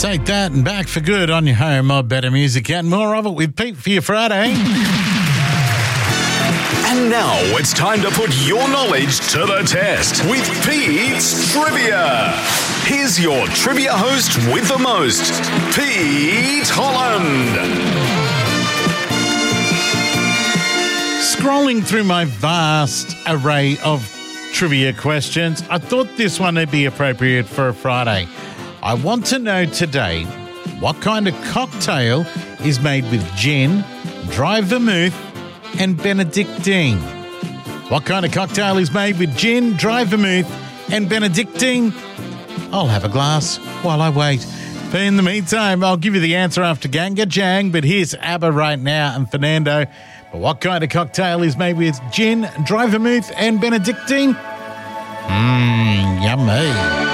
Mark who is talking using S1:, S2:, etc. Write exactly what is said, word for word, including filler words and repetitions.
S1: Take that and back for good on your home of better music and more of it with Pete for your Friday.
S2: And now it's time to put your knowledge to the test with Pete's Trivia. Here's your trivia host with the most, Pete Holland.
S1: Scrolling through my vast array of trivia questions, I thought this one would be appropriate for a Friday. I want to know today what kind of cocktail is made with gin, dry vermouth, and Benedictine. What kind of cocktail is made with gin, dry vermouth, and Benedictine? I'll have a glass while I wait. But in the meantime, I'll give you the answer after Ganga Jang, but here's ABBA right now and Fernando. But what kind of cocktail is made with gin, dry vermouth, and Benedictine? Mmm, yummy.